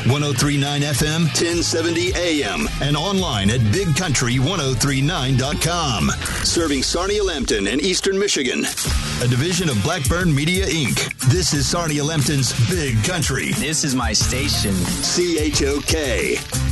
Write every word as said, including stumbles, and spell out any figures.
ten thirty-nine F M, ten seventy A M, and online at big country ten thirty-nine dot com. Serving Sarnia-Lambton and Eastern Michigan. A division of Blackburn Media, Incorporated. This is Sarnia-Lambton's Big Country. This is my station. C H O K.